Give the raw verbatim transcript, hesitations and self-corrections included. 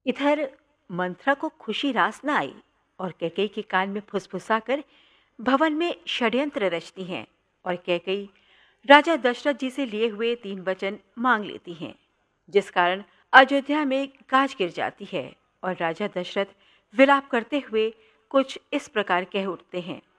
इधर मंथरा को खुशी रास न आई और कैकेयी के कान में फुसफुसाकर भवन में षड्यंत्र रचती हैं और कैकेयी राजा दशरथ जी से लिए हुए तीन वचन मांग लेती हैं, जिस कारण अयोध्या में काज गिर जाती है और राजा दशरथ विलाप करते हुए कुछ इस प्रकार कह उठते हैं।